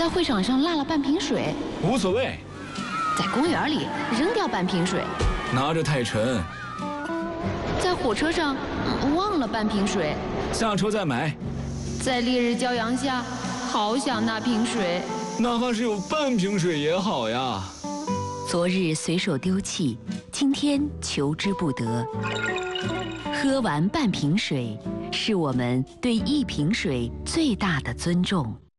在会场上落了半瓶水， 无所谓。 在公园里扔掉半瓶水， 拿着太沉。 在火车上忘了半瓶水， 下车再买。 在烈日骄阳下，好想那瓶水， 哪怕是有半瓶水也好呀。 昨日随手丢弃，今天求之不得。喝完半瓶水，是我们对一瓶水最大的尊重。